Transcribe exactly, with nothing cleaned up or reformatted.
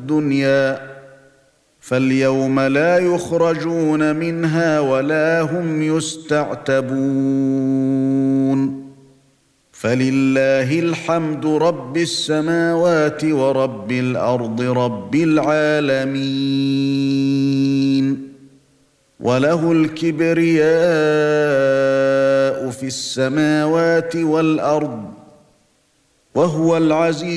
الدنيا فاليوم لا يخرجون منها ولا هم يستعتبون فلله الحمد رب السماوات ورب الأرض رب العالمين وله الكبرياء في السماوات والأرض وهو العزيز